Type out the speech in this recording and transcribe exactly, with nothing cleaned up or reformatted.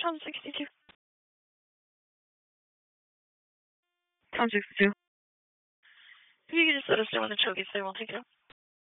Tom sixty-two. Tom sixty-two. If you could just let us know when the choke is there, we'll take it out.